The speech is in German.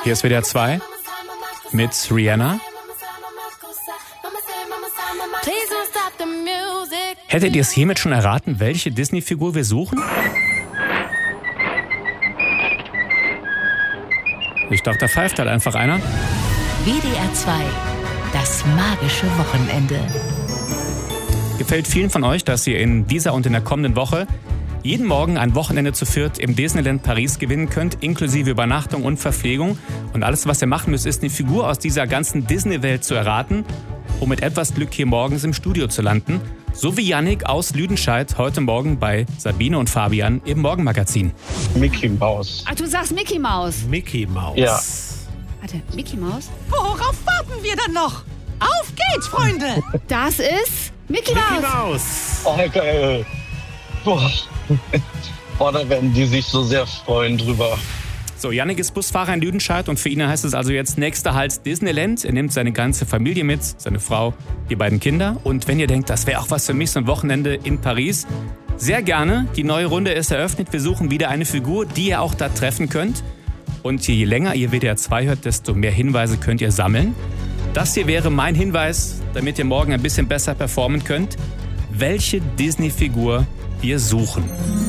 Hier ist WDR 2 mit Rihanna. Hättet ihr es hiermit schon erraten, welche Disney-Figur wir suchen? Ich dachte, da pfeift halt einfach einer. WDR 2, das magische Wochenende. Gefällt vielen von euch, dass ihr in dieser und in der kommenden Woche jeden Morgen ein Wochenende zu viert im Disneyland Paris gewinnen könnt, inklusive Übernachtung und Verpflegung. Und alles, was ihr machen müsst, ist eine Figur aus dieser ganzen Disney-Welt zu erraten, um mit etwas Glück hier morgens im Studio zu landen. So wie Yannick aus Lüdenscheid heute Morgen bei Sabine und Fabian im Morgenmagazin. Mickey Maus. Ach, du sagst Mickey Maus. Mickey Maus. Ja. Warte, Mickey Maus? Worauf warten wir dann noch? Auf geht's, Freunde! Das ist Mickey Mickey Maus. Maus. Oh, geil. Boah. Boah, da werden die sich so sehr freuen drüber. So, Yannick ist Busfahrer in Lüdenscheid und für ihn heißt es also jetzt nächster Halt Disneyland. Er nimmt seine ganze Familie mit, seine Frau, die beiden Kinder. Und wenn ihr denkt, das wäre auch was für mich, so ein Wochenende in Paris, sehr gerne. Die neue Runde ist eröffnet. Wir suchen wieder eine Figur, die ihr auch da treffen könnt. Und je länger ihr WDR 2 hört, desto mehr Hinweise könnt ihr sammeln. Das hier wäre mein Hinweis, damit ihr morgen ein bisschen besser performen könnt. Welche Disney-Figur wir suchen.